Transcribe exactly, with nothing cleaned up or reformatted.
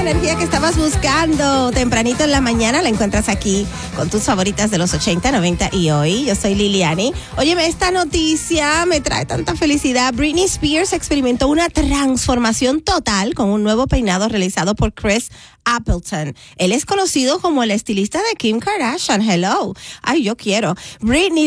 energía que estabas buscando tempranito en la mañana la encuentras aquí con tus favoritas de los ochenta, noventa y hoy. Yo soy Liliani. Óyeme, esta noticia me trae tanta felicidad. Britney Spears experimentó una transformación total con un nuevo peinado realizado por Chris Appleton. Él es conocido como el estilista de Kim Kardashian. Hello. Ay, yo quiero. Britney